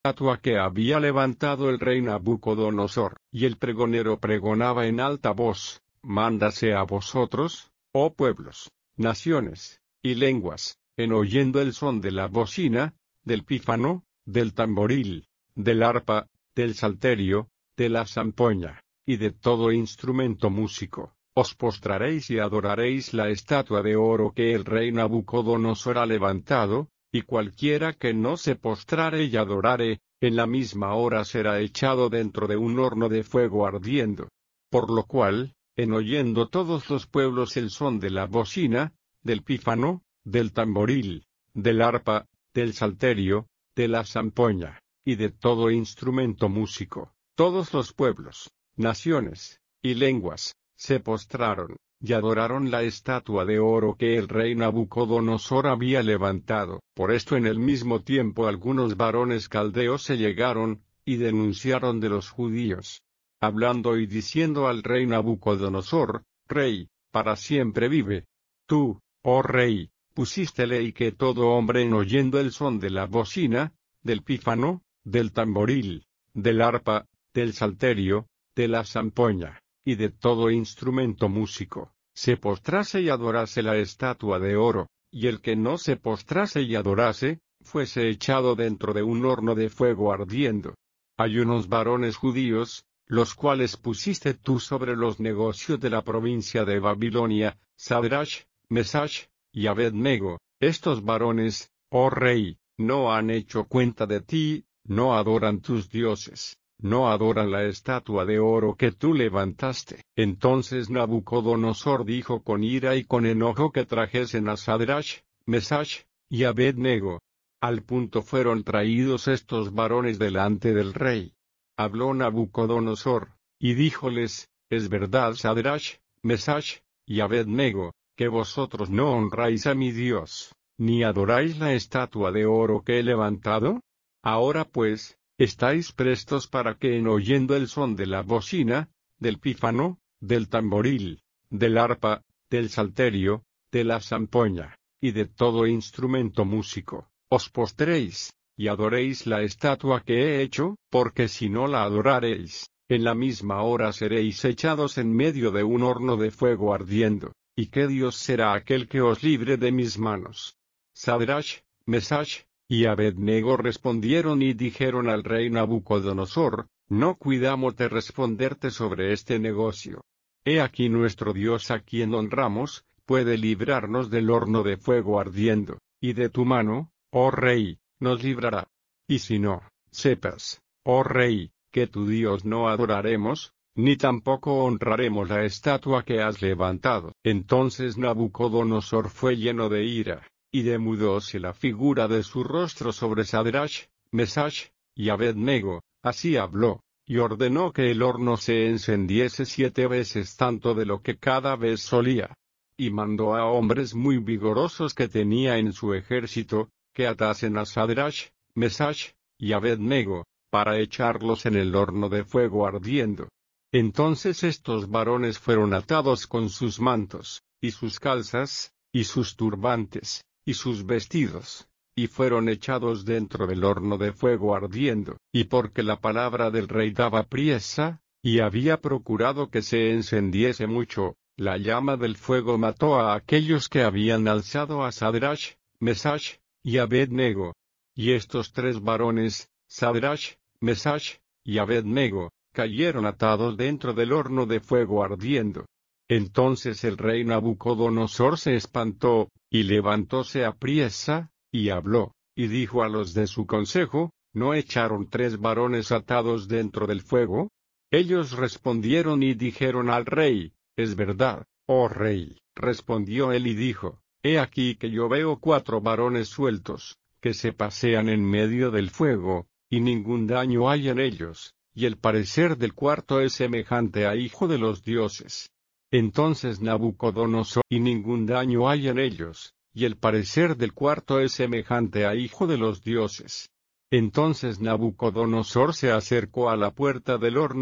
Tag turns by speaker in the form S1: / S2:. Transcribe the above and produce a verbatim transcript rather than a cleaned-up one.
S1: estatua que había levantado el rey Nabucodonosor. Y el pregonero pregonaba en alta voz: mándase a vosotros, oh pueblos, naciones, y lenguas, en oyendo el son de la bocina, del pífano, del tamboril, del arpa, del salterio, de la zampoña, y de todo instrumento músico, os postraréis y adoraréis la estatua de oro que el rey Nabucodonosor ha levantado, y cualquiera que no se postrare y adorare, en la misma hora será echado dentro de un horno de fuego ardiendo. Por lo cual, en oyendo todos los pueblos el son de la bocina, del pífano, del tamboril, del arpa, del salterio, de la zampoña, y de todo instrumento músico, todos los pueblos, naciones, y lenguas, se postraron, y adoraron la estatua de oro que el rey Nabucodonosor había levantado. Por esto en el mismo tiempo algunos varones caldeos se llegaron, y denunciaron de los judíos, hablando y diciendo al rey Nabucodonosor: Rey, para siempre vive. Tú, oh rey, pusiste ley que todo hombre en oyendo el son de la bocina, del pífano, del tamboril, del arpa, del salterio, de la zampoña, y de todo instrumento músico, se postrase y adorase la estatua de oro, y el que no se postrase y adorase, fuese echado dentro de un horno de fuego ardiendo. Hay unos varones judíos, los cuales pusiste tú sobre los negocios de la provincia de Babilonia, Sadrach, Mesach, y Abed-nego. Estos varones, oh rey, no han hecho cuenta de ti, no adoran tus dioses, no adoran la estatua de oro que tú levantaste. Entonces Nabucodonosor dijo con ira y con enojo que trajesen a Sadrach, Mesach, y Abed-nego. Al punto fueron traídos estos varones delante del rey. Habló Nabucodonosor, y díjoles: es verdad, Sadrach, Mesach, y Abed-nego, que vosotros no honráis a mi Dios, ni adoráis la estatua de oro que he levantado. Ahora pues, estáis prestos para que en oyendo el son de la bocina, del pífano, del tamboril, del arpa, del salterio, de la zampoña, y de todo instrumento músico, os postréis, y adoréis la estatua que he hecho, porque si no la adoraréis, en la misma hora seréis echados en medio de un horno de fuego ardiendo. ¿Y qué Dios será aquel que os libre de mis manos? Sadrach, Mesach, y Abed-nego respondieron y dijeron al rey Nabucodonosor: no cuidamos de responderte sobre este negocio. He aquí nuestro Dios a quien honramos, puede librarnos del horno de fuego ardiendo, y de tu mano, oh rey, nos librará. Y si no, sepas, oh rey, que tu Dios no adoraremos, ni tampoco honraremos la estatua que has levantado. Entonces Nabucodonosor fue lleno de ira, y demudóse la figura de su rostro sobre Sadrach, Mesach, y Abed-nego. Así habló, y ordenó que el horno se encendiese siete veces tanto de lo que cada vez solía. Y mandó a hombres muy vigorosos que tenía en su ejército, que atasen a Sadrach, Mesach, y Abed-nego, para echarlos en el horno de fuego ardiendo. Entonces estos varones fueron atados con sus mantos, y sus calzas, y sus turbantes, y sus vestidos, y fueron echados dentro del horno de fuego ardiendo. Y porque la palabra del rey daba priesa, y había procurado que se encendiese mucho, la llama del fuego mató a aquellos que habían alzado a Sadrach, Mesach, y Abed-nego. Y estos tres varones, Sadrach, Mesach, y Abed-nego, cayeron atados dentro del horno de fuego ardiendo. Entonces el rey Nabucodonosor se espantó, y levantóse apriesa, y habló, y dijo a los de su consejo: ¿no echaron tres varones atados dentro del fuego? Ellos respondieron y dijeron al rey: es verdad, oh rey. Respondió él y dijo: he aquí que yo veo cuatro varones sueltos, que se pasean en medio del fuego, y ningún daño hay en ellos. Y el parecer del cuarto es semejante a hijo de los dioses. Entonces Nabucodonosor, y ningún daño hay en ellos, y el parecer del cuarto es semejante a hijo de los dioses. Entonces Nabucodonosor se acercó a la puerta del horno,